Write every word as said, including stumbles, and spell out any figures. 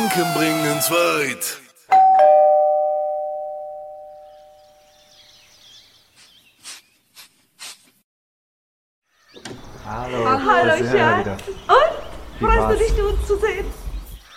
Gedanken bringen's weit. Hallo. Hallo, Sie hören Schatz. wieder. Und? Wie Freust war's? du dich, uns zu sehen?